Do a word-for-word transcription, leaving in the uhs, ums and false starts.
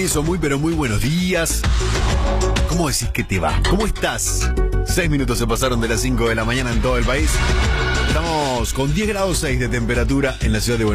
Eso, muy pero muy buenos días. ¿Cómo decís que te va? ¿Cómo estás? Seis minutos se pasaron de las cinco de la mañana en todo el país. Estamos con diez grados seis de temperatura en la ciudad de Buenos Aires.